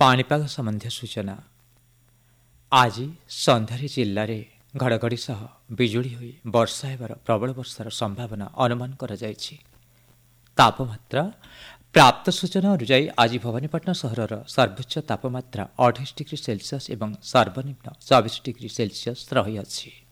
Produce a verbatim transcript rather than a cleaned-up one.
पाणीपाग संबंधी सूचना। आज संध्यारे जिले में घड़घड़ी सह बिजुली होई वर्षा हेबार प्रबल वर्षार संभावना अनुमान करा जायछि। तापमात्रा प्राप्त सूचना अनुसार आज भवानीपटना सहरर सर्वोच्च तापमात्रा अठाईस डिग्री सेल्सियस एवं सर्वनिम्न चौबीस डिग्री सेल्सियस रही अछि।